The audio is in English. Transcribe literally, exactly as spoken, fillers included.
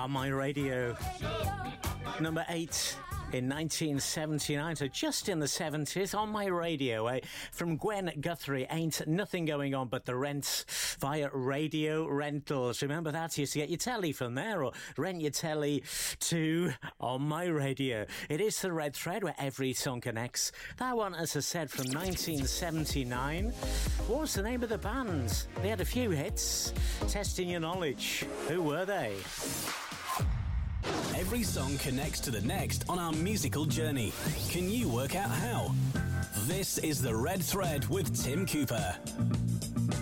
On My Radio. Number eight in nineteen seventy-nine, so just in the seventies, On My Radio, eh? From Gwen Guthrie, Ain't Nothing Going On But the Rent, via Radio Rentals. Remember that? You used to get your telly from there, or rent your telly to On My Radio. It is the Red Thread, where every song connects. That one, as I said, from nineteen seventy-nine. What was the name of the band? They had a few hits. Testing your knowledge. Who were they? Every song connects to the next on our musical journey. Can you work out how? This is The Red Thread with Tim Cooper.